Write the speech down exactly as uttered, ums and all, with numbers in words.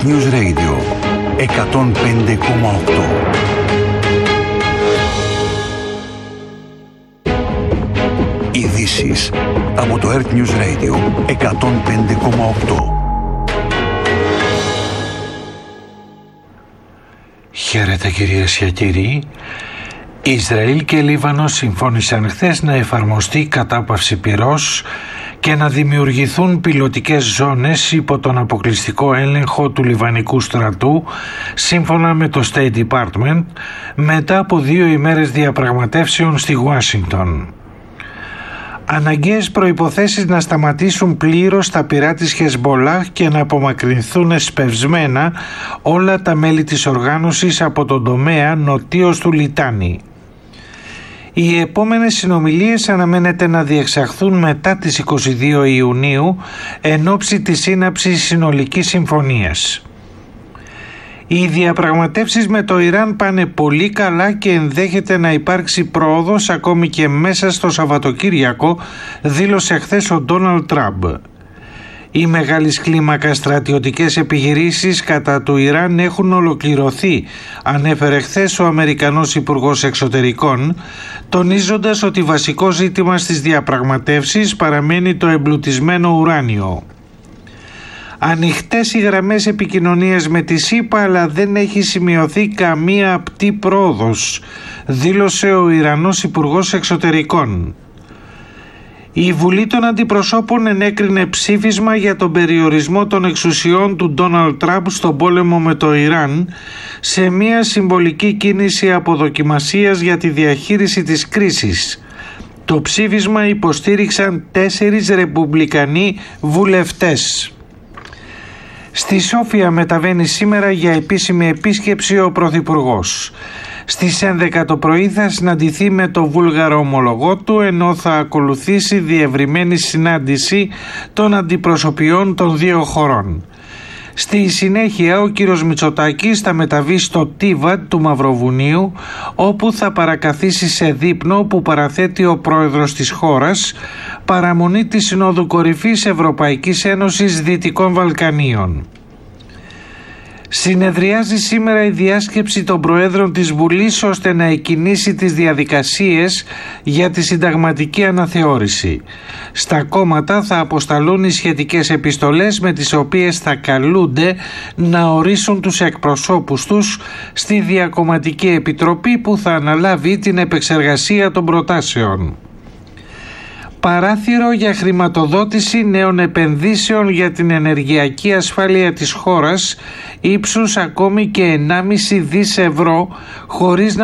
Earth News Radio εκατόν πέντε κόμμα οκτώ. Ειδήσεις από το Earth News Radio εκατόν πέντε κόμμα οκτώ. Χαίρετε κυρίες και κύριοι. Ισραήλ και Λίβανος συμφώνησαν χθες να εφαρμοστεί κατάπαυση πυρός και να δημιουργηθούν πιλωτικές ζώνες υπό τον αποκλειστικό έλεγχο του Λιβανικού στρατού, σύμφωνα με το State Department, μετά από δύο ημέρες διαπραγματεύσεων στη Ουάσιγκτον. Αναγκαίες προϋποθέσεις να σταματήσουν πλήρως τα πυρά της Χεσμπολάχ και να απομακρυνθούν εσπευσμένα όλα τα μέλη της οργάνωσης από τον τομέα νοτίως του Λιτάνι. Οι επόμενες συνομιλίες αναμένεται να διεξαχθούν μετά τις είκοσι δύο Ιουνίου εν ώψη της σύναψης συνολικής συμφωνίας. Οι διαπραγματεύσεις με το Ιράν πάνε πολύ καλά και ενδέχεται να υπάρξει πρόοδος ακόμη και μέσα στο Σαββατοκύριακο, δήλωσε χθες ο Ντόναλντ Τραμπ. Οι μεγάλης κλίμακας στρατιωτικές επιχειρήσεις κατά του Ιράν έχουν ολοκληρωθεί, ανέφερε χθες ο Αμερικανός Υπουργός Εξωτερικών, τονίζοντας ότι βασικό ζήτημα στις διαπραγματεύσεις παραμένει το εμπλουτισμένο ουράνιο. Ανοιχτές οι γραμμές επικοινωνίας με τη ΣΥΠΑ, αλλά δεν έχει σημειωθεί καμία απτή πρόοδος, δήλωσε ο Ιρανός Υπουργός Εξωτερικών. Η Βουλή των Αντιπροσώπων ενέκρινε ψήφισμα για τον περιορισμό των εξουσιών του Ντόναλντ Τραμπ στον πόλεμο με το Ιράν, σε μια συμβολική κίνηση αποδοκιμασίας για τη διαχείριση της κρίσης. Το ψήφισμα υποστήριξαν τέσσερις ρεπουμπλικανοί βουλευτές. Στη Σόφια μεταβαίνει σήμερα για επίσημη επίσκεψη ο Πρωθυπουργός. Στις έντεκα το πρωί θα συναντηθεί με το βούλγαρο ομολογό του, ενώ θα ακολουθήσει διευρυμένη συνάντηση των αντιπροσωπιών των δύο χωρών. Στη συνέχεια ο κύριος Μητσοτάκης θα μεταβεί στο Τίβατ του Μαυροβουνίου, όπου θα παρακαθίσει σε δείπνο που παραθέτει ο πρόεδρος της χώρας, παραμονή της Συνόδου Κορυφής Ευρωπαϊκής Ένωσης Δυτικών Βαλκανίων. Συνεδριάζει σήμερα η διάσκεψη των Προέδρων της Βουλής ώστε να εκκινήσει τις διαδικασίες για τη συνταγματική αναθεώρηση. Στα κόμματα θα αποσταλούν οι σχετικές επιστολές με τις οποίες θα καλούνται να ορίσουν τους εκπροσώπους τους στη Διακομματική Επιτροπή που θα αναλάβει την επεξεργασία των προτάσεων. Παράθυρο για χρηματοδότηση νέων επενδύσεων για την ενεργειακή ασφάλεια της χώρας ύψους ακόμη και ενάμιση δισεκατομμύρια ευρώ, χωρίς να